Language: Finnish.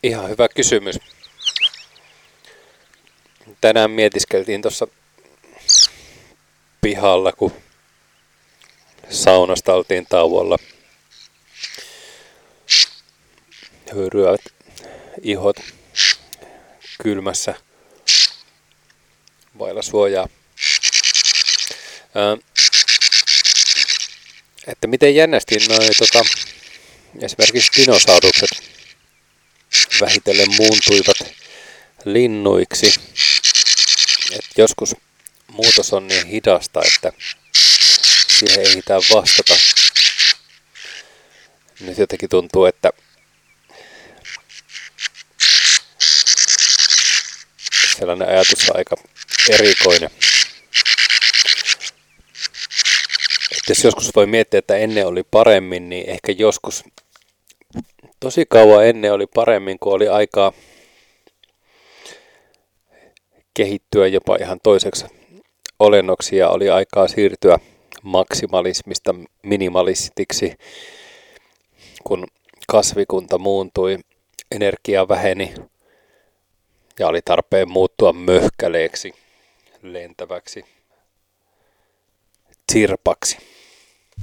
Ihan hyvä kysymys. Tänään mietiskeltiin tuossa pihalla, kun saunasta oltiin tauolla. Höyryävät ihot kylmässä vailla suojaa. Että miten jännästi esimerkiksi dinosaurukset vähitellen muuntuivat linnuiksi. Et joskus muutos on niin hidasta, että siihen ei ehditään vastata. Nyt jotenkin tuntuu, että sellainen ajatus on aika erikoinen. Et jos joskus voi miettiä, että ennen oli paremmin, niin ehkä joskus tosi kauan ennen oli paremmin, kun oli aikaa kehittyä jopa ihan toiseksi olennoksi ja oli aikaa siirtyä maksimalismista minimalistiksi, kun kasvikunta muuntui, energia väheni ja oli tarpeen muuttua möhkäleeksi, lentäväksi, tsirpaksi.